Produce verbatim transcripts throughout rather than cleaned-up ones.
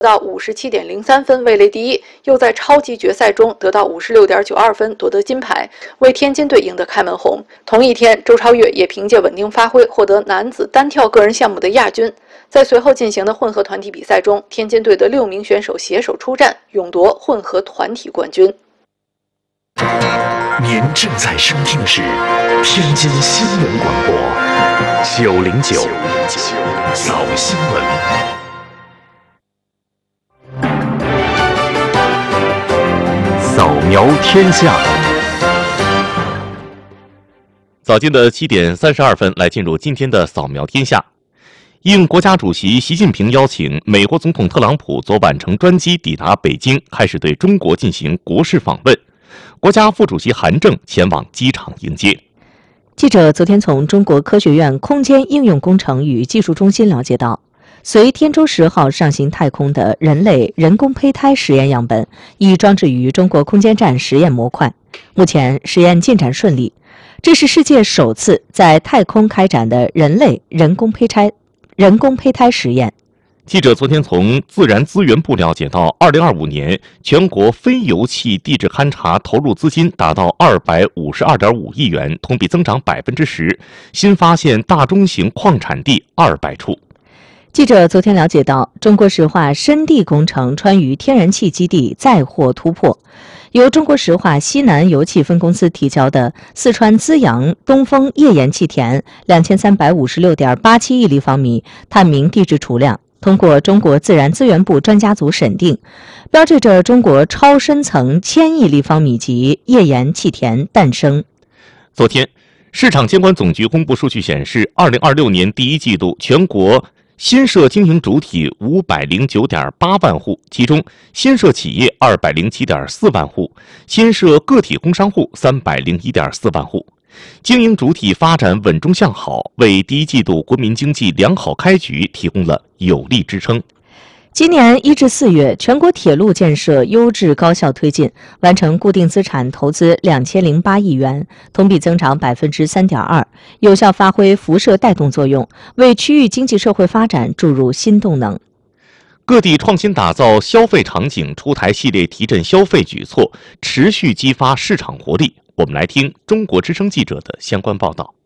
到五十七点零三分位列第一，又在超级决赛中得到五十六点九二分夺得金牌，为天津队赢得开门红。同一天，周超越也凭借稳定发挥获得男子单跳个人项目的亚军。在随后进行的混合团体比赛中，天津队的六名选手携手出战，勇夺混合团体冠军。 您正在收听的是天津新闻广播九零九早新闻。扫描天下。 早间的七点三十二分，来进入今天的扫描天下。应国家主席习近平邀请，美国总统特朗普昨晚乘专机抵达北京，开始对中国进行国事访问。国家副主席韩正前往机场迎接。 记者昨天从中国科学院空间应用工程与技术中心了解到，随天舟十号上行太空的人类人工胚胎实验样本已装置于中国空间站实验模块，目前实验进展顺利。这是世界首次在太空开展的人类人工胚胎人工胚胎实验。 记者昨天从自然资源部了解到，二零二五年全国非油气地质勘察投入资金达到二百五十二点五亿元，同比增长百分之十，新发现大中型矿产地二百处。 记者昨天了解到，中国石化深地工程川渝天然气基地再获突破。由中国石化西南油气分公司提交的四川资阳东风页岩气田两千三百五十六点八七亿立方米探明地质储量，通过中国自然资源部专家组审定，标志着中国超深层千亿立方米级页岩气田诞生。 昨天，市场监管总局公布数据显示，二零二六年第一季度全国新设经营主体五百零九点八万户，其中新设企业二百零七点四万户，新设个体工商户三百零一点四万户。经营主体发展稳中向好，为第一季度国民经济良好开局提供了有力支撑。 今年一至四月，全国铁路建设优质高效推进，完成固定资产投资两千零八亿元，同比增长百分之三点二，有效发挥辐射带动作用，为区域经济社会发展注入新动能。 各地创新打造消费场景，出台系列提振消费举措，持续激发市场活力。我们来听中国之声记者的相关报道。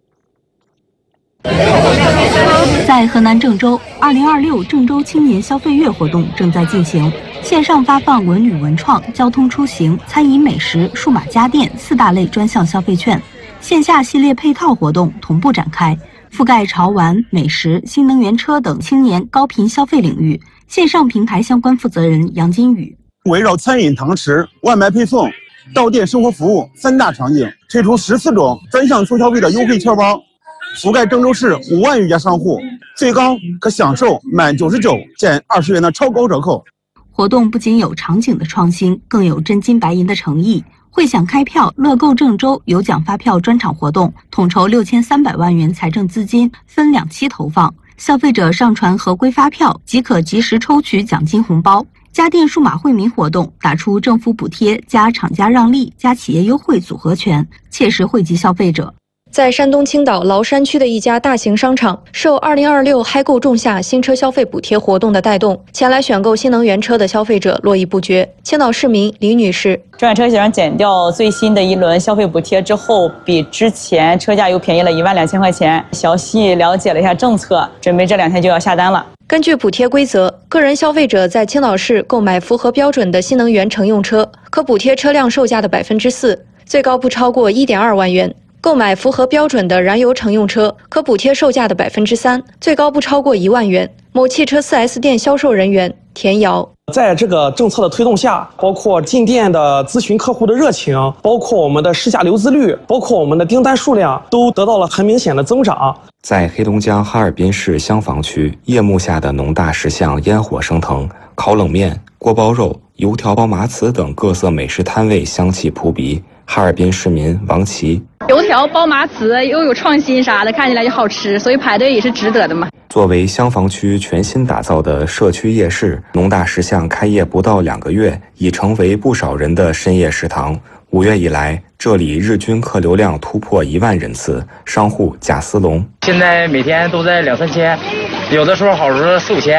在河南郑州，二零二六郑州青年消费月活动正在进行，线上发放文旅文创、交通出行、餐饮美食、数码家电四大类专项消费券，线下系列配套活动同步展开，覆盖潮玩、美食、新能源车等青年高频消费领域。线上平台相关负责人杨金宇， 围绕餐饮、堂食、外卖配送、到店生活服务三大场景，推出十四种专项促消费的优惠券包，覆盖郑州市五万余家商户，最高可享受满九十九减二十元的超高折扣。 活动不仅有场景的创新，更有真金白银的诚意。汇享开票、乐购郑州有奖发票专场活动，统筹六千三百万元财政资金，分两期投放。消费者上传合规发票即可及时抽取奖金红包。家电数码惠民活动打出政府补贴加厂家让利加企业优惠组合拳，切实惠及消费者。 在山东青岛崂山区的一家大型商场，受二零二六嗨购仲夏新车消费补贴活动的带动，前来选购新能源车的消费者络绎不绝。青岛市民李女士， 这款车型减掉最新的一轮消费补贴之后，比之前车价又便宜了一万两千块钱。详细了解了一下政策，准备这两天就要下单了。 根据补贴规则，个人消费者在青岛市购买符合标准的新能源乘用车，可补贴车辆售价的百分之四，最高不超过一点二万元。购买符合标准的燃油乘用车，可补贴售价的百分之三，最高不超过一万元。某汽车 四 S 店销售人员田瑶， 在这个政策的推动下，包括进店的咨询客户的热情，包括我们的试驾流资率，包括我们的订单数量，都得到了很明显的增长。 在黑龙江哈尔滨市香坊区，夜幕下的农大石巷烟火升腾，烤冷面、锅包肉、油条包麻糍等各色美食摊位香气扑鼻。哈尔滨市民王琦， 油条包麻糍又有创新啥的，看起来就好吃，所以排队也是值得的嘛。 作为香坊区全新打造的社区夜市，农大石巷开业不到两个月，已成为不少人的深夜食堂。五月以来，这里日均客流量突破一万人次，商户贾思龙， 现在每天都在两三千，有的时候好时候四五千。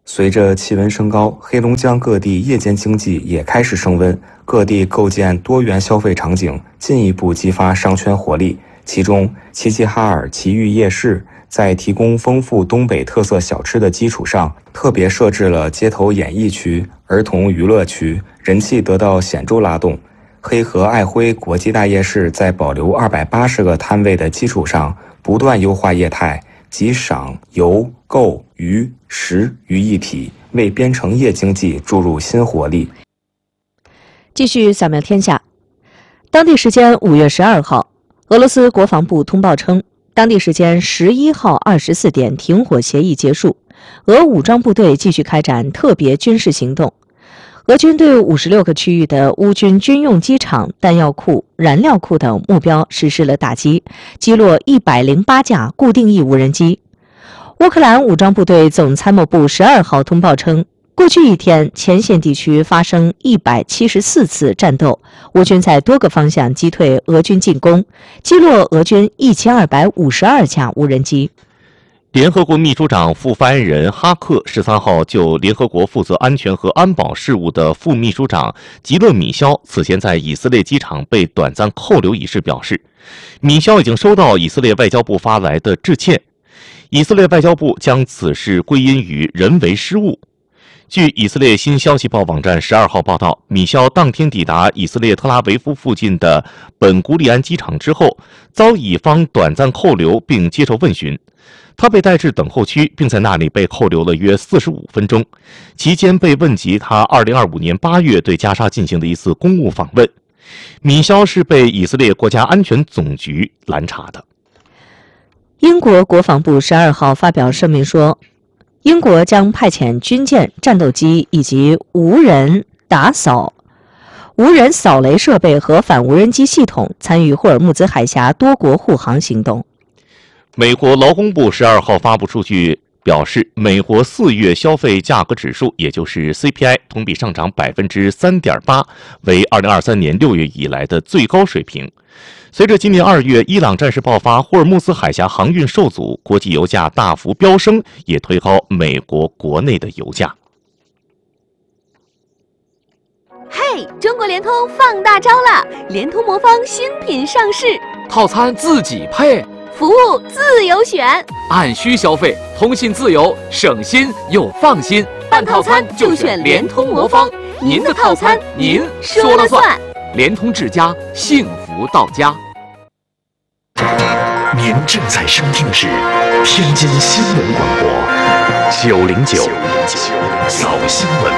随着气温升高，黑龙江各地夜间经济也开始升温，各地构建多元消费场景，进一步激发商圈活力。其中，齐齐哈尔奇遇夜市在提供丰富东北特色小吃的基础上，特别设置了街头演艺区、儿童娱乐区，人气得到显著拉动。黑河爱辉国际大夜市在保留二百八十个摊位的基础上，不断优化业态，集赏、游、购、娱、食于一体，为边城夜经济注入新活力。 继续扫描天下，当地时间五月十二号，俄罗斯国防部通报称，当地时间十一号二十四点停火协议结束，俄武装部队继续开展特别军事行动。俄军对五十六个区域的乌军军用机场、弹药库、燃料库等目标实施了打击，击落一百零八架固定翼无人机。乌克兰武装部队总参谋部十二号通报称，过去一天，前线地区发生一百七十四次战斗，乌军在多个方向击退俄军进攻，击落俄军一千二百五十二架无人机。 联合国秘书长副发言人哈克十三号就联合国负责安全和安保事务的副秘书长吉勒米肖此前在以色列机场被短暂扣留一事表示，米肖已经收到以色列外交部发来的致歉，以色列外交部将此事归因于人为失误。据以色列新消息报网站十二号报道，米肖当天抵达以色列特拉维夫附近的本古里安机场之后，遭乙方短暂扣留并接受问询。他被带至等候区，并在那里被扣留了约四十五分钟，期间被问及他二零二五年八月对加沙进行的一次公务访问。米肖是被以色列国家安全总局拦查的。 英国国防部十二号发表声明说，英国将派遣军舰、战斗机以及无人打扫、无人扫雷设备和反无人机系统参与霍尔木兹海峡多国护航行动。 美国劳工部十二号发布数据表示，美国四月消费价格指数，也就是 C P I， 同比上涨 百分之三点八， 为二零二三年六月以来的最高水平。随着今年二月伊朗战事爆发，霍尔木兹海峡航运受阻，国际油价大幅飙升，也推高美国国内的油价。 嘿，中国联通放大招了！联通魔方新品上市， 套餐自己配， 服务自由选， 按需消费，通信自由，省心又放心。 办套餐就选联通魔方，您的套餐您说了算。 联通智家，幸福到家。 您正在收听的是天津新闻广播九零九早新闻。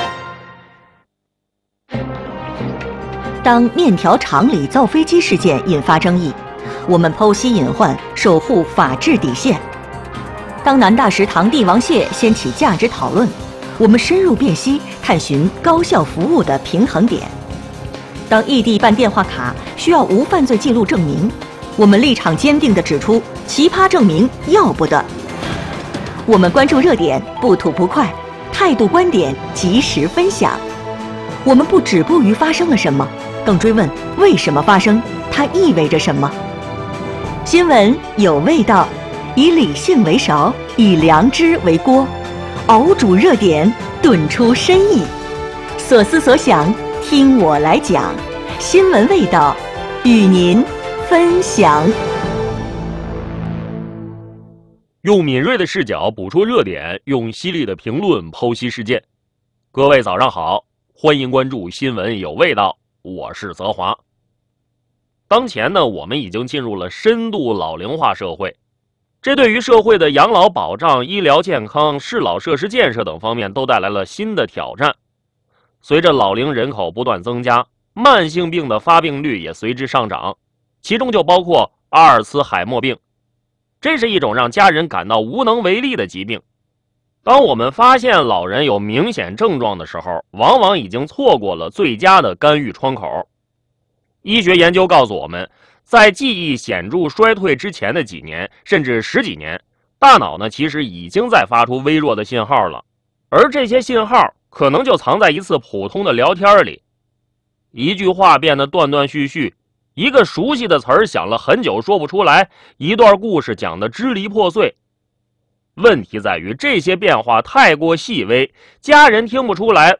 当面条厂里造飞机事件引发争议，我们剖析隐患，守护法治底线。当南大食堂帝王蟹掀起价值讨论，我们深入辨析，探寻高效服务的平衡点。当异地办电话卡需要无犯罪记录证明，我们立场坚定地指出，奇葩证明要不得。我们关注热点，不吐不快，态度观点及时分享。我们不止步于发生了什么，更追问为什么发生，它意味着什么。新闻有味道，以理性为勺，以良知为锅，熬煮热点，炖出深意。所思所想，听我来讲。新闻味道，与您分享。 用敏锐的视角捕捉热点，用犀利的评论剖析事件。各位早上好，欢迎关注新闻有味道，我是泽华。当前呢，我们已经进入了深度老龄化社会，这对于社会的养老保障、医疗健康、适老设施建设等方面都带来了新的挑战。随着老龄人口不断增加，慢性病的发病率也随之上涨，其中就包括阿尔茨海默病。这是一种让家人感到无能为力的疾病。当我们发现老人有明显症状的时候，往往已经错过了最佳的干预窗口。医学研究告诉我们，在记忆显著衰退之前的几年，甚至十几年，大脑呢其实已经在发出微弱的信号了，而这些信号可能就藏在一次普通的聊天里。一句话变得断断续续，一个熟悉的词儿想了很久说不出来，一段故事讲得支离破碎。 问题在于这些变化太过细微，家人听不出来。